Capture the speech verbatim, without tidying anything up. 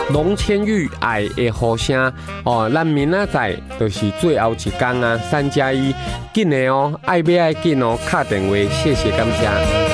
龙千玉爱的呼声哦，咱明仔载就是最后一天啊，三加一，紧的哦，爱要爱紧哦，打电话，谢谢感谢。